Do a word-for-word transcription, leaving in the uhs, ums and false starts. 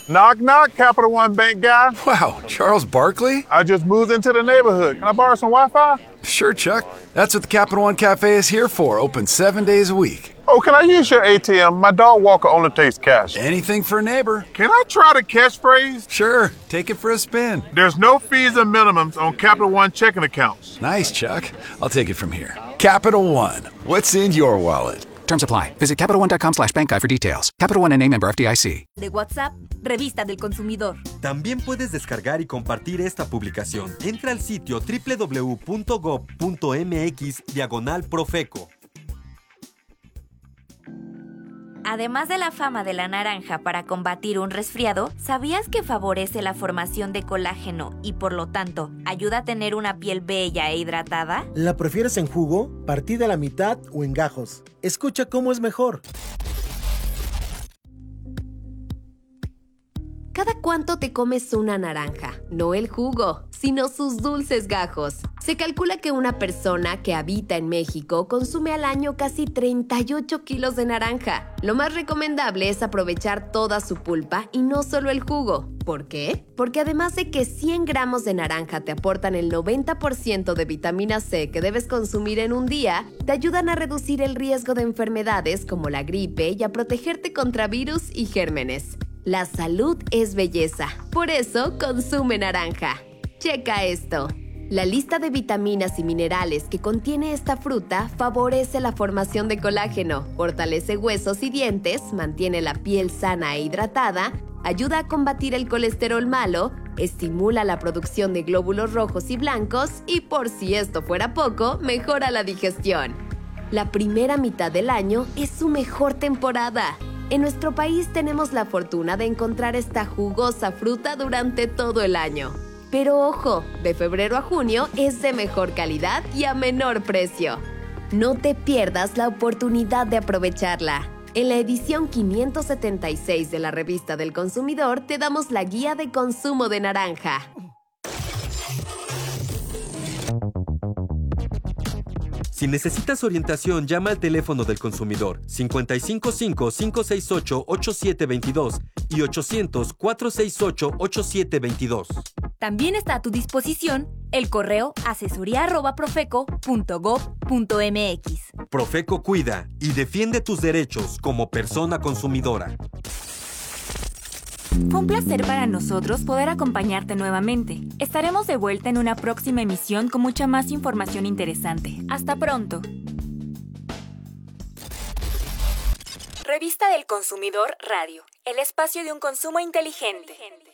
Knock, knock, Capital One Bank guy. Wow, Charles Barkley? I just moved into the neighborhood. Can I borrow some Wi-Fi? Sure, Chuck. That's what the Capital One Cafe is here for, open seven days a week. Oh, can I use your A T M? My dog Walker only takes cash. Anything for a neighbor. Can I try the catchphrase? Sure, take it for a spin. There's no fees and minimums on Capital One checking accounts. Nice, Chuck. I'll take it from here. Capital One, what's in your wallet? Terms apply. Visit CapitalOne.com slash bank guide for details. Capital One N A member F D I C. De WhatsApp, Revista del Consumidor. También puedes descargar y compartir esta publicación. Entra al sitio doble u doble u doble u punto gob punto eme equis diagonal Profeco. Además de la fama de la naranja para combatir un resfriado, ¿sabías que favorece la formación de colágeno y por lo tanto ayuda a tener una piel bella e hidratada? ¿La prefieres en jugo, partida a la mitad o en gajos? Escucha cómo es mejor. ¿Cada cuánto te comes una naranja? No el jugo, sino sus dulces gajos. Se calcula que una persona que habita en México consume al año casi treinta y ocho kilos de naranja. Lo más recomendable es aprovechar toda su pulpa y no solo el jugo. ¿Por qué? Porque además de que cien gramos de naranja te aportan el noventa por ciento de vitamina C que debes consumir en un día, te ayudan a reducir el riesgo de enfermedades como la gripe y a protegerte contra virus y gérmenes. La salud es belleza, por eso consume naranja. Checa esto. La lista de vitaminas y minerales que contiene esta fruta favorece la formación de colágeno, fortalece huesos y dientes, mantiene la piel sana e hidratada, ayuda a combatir el colesterol malo, estimula la producción de glóbulos rojos y blancos y, por si esto fuera poco, mejora la digestión. La primera mitad del año es su mejor temporada. En nuestro país tenemos la fortuna de encontrar esta jugosa fruta durante todo el año. Pero ojo, de febrero a junio es de mejor calidad y a menor precio. No te pierdas la oportunidad de aprovecharla. En la edición quinientos setenta y seis de la Revista del Consumidor te damos la guía de consumo de naranja. Si necesitas orientación, llama al teléfono del consumidor cincuenta y cinco cinco, cinco seis ocho, ocho siete dos dos y ochocientos, cuatrocientos sesenta y ocho, ochenta y siete veintidós. También está a tu disposición el correo asesoría arroba profeco punto gob punto eme equis. Profeco cuida y defiende tus derechos como persona consumidora. Fue un placer para nosotros poder acompañarte nuevamente. Estaremos de vuelta en una próxima emisión con mucha más información interesante. Hasta pronto. Revista del Consumidor Radio, el espacio de un consumo inteligente.